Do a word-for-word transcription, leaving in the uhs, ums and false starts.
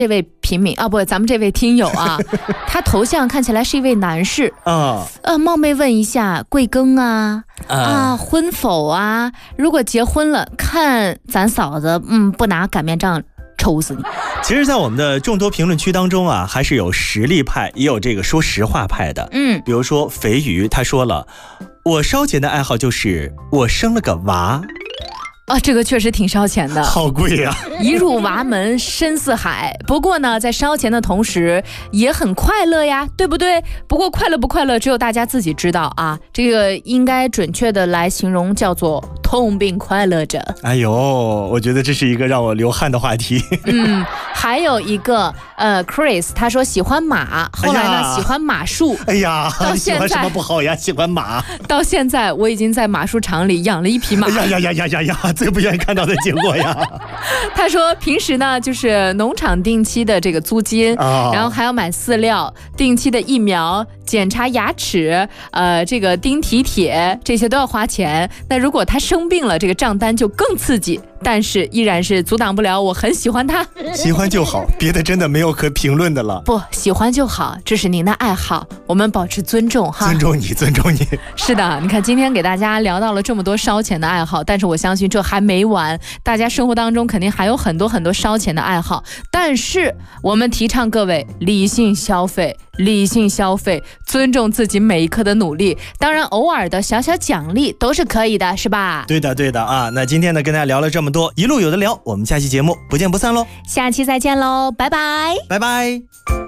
这位平民啊，不，咱们这位听友啊，他头像看起来是一位男士啊。呃，冒昧问一下，贵庚啊？啊，婚否啊？如果结婚了，看咱嫂子，嗯，不拿擀面杖抽死你。 其实在我们的众多评论区当中啊，还是有实力派，也有这个说实话派的。嗯，比如说肥鱼，他说了，我烧钱的爱好就是我生了个娃。 啊，这个确实挺烧钱的， 好贵啊！ 一入娃门深似海。不过呢，在烧钱的同时也很快乐呀，对不对？不过快乐不快乐，只有大家自己知道啊。这个应该准确的来形容叫做痛并快乐着。 哎呦，我觉得这是一个让我流汗的话题。 嗯，还有一个呃 ，Chris 他说喜欢马，后来呢、哎、喜欢马术。 哎呀，到现在喜欢什么不好呀？喜欢马。 到现在我已经在马术场里养了一匹马。 哎呀呀呀呀呀呀！最不愿意看到的结果呀。 他说平时呢就是农场定期的这个租金、哦、然后还要买饲料，定期的疫苗，检查牙齿，呃这个钉体铁，这些都要花钱。那如果他生病了，这个账单就更刺激，但是依然是阻挡不了我很喜欢他。 喜欢就好，别的真的没有可评论的了。 不，喜欢就好，这是您的爱好，我们保持尊重哈。 尊重你，尊重你。 是的，你看今天给大家聊到了这么多烧钱的爱好，但是我相信这还没完，大家生活当中肯定还有很多很多烧钱的爱好，但是我们提倡各位理性消费，理性消费，尊重自己每一刻的努力，当然偶尔的小小奖励都是可以的，是吧？ 对的对的啊。那今天呢跟大家聊了这么多，一路有的聊，我们下期节目不见不散喽。 下期再见喽，拜拜， 拜拜。